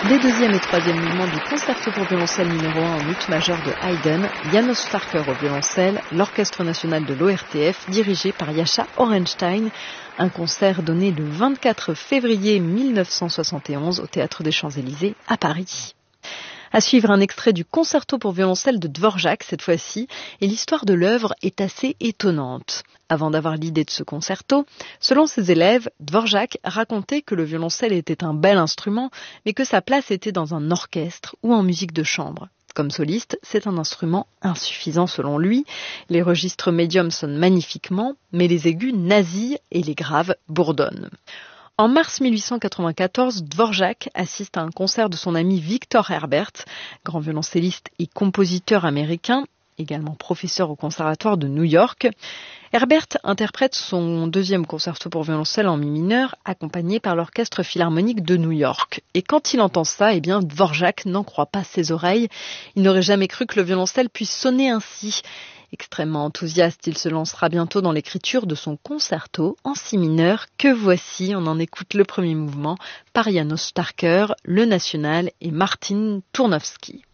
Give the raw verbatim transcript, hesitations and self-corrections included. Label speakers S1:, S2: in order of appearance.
S1: Les deuxième et troisième mouvements du concerto pour violoncelle numéro un en ut majeur de Haydn, János Starker au violoncelle, l'Orchestre national de l'O R T F dirigé par Jascha Orenstein, un concert donné le vingt-quatre février mille neuf cent soixante et onze au Théâtre des Champs-Élysées à Paris. À suivre un extrait du concerto pour violoncelle de Dvorak cette fois-ci, et l'histoire de l'œuvre est assez étonnante. Avant d'avoir l'idée de ce concerto, selon ses élèves, Dvorak racontait que le violoncelle était un bel instrument, mais que sa place était dans un orchestre ou en musique de chambre. Comme soliste, c'est un instrument insuffisant selon lui. Les registres médiums sonnent magnifiquement, mais les aigus nasillent et les graves bourdonnent. En mars mille huit cent quatre-vingt-quatorze, Dvorak assiste à un concert de son ami Victor Herbert, grand violoncelliste et compositeur américain, également professeur au conservatoire de New York. Herbert interprète son deuxième concerto pour violoncelle en mi mineur, accompagné par l'Orchestre philharmonique de New York. Et quand il entend ça, eh bien, Dvorak n'en croit pas ses oreilles. Il n'aurait jamais cru que le violoncelle puisse sonner ainsi. Extrêmement enthousiaste, il se lancera bientôt dans l'écriture de son concerto en si mineur que voici, on en écoute le premier mouvement par János Starker, le National et Martin Tournovski.